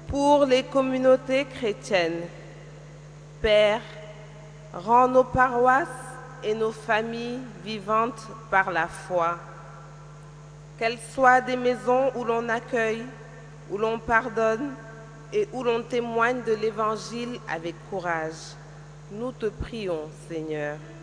pour les communautés chrétiennes. Père, rends nos paroisses et nos familles vivantes par la foi. Qu'elles soient des maisons où l'on accueille, où l'on pardonne et où l'on témoigne de l'Évangile avec courage. Nous te prions, Seigneur.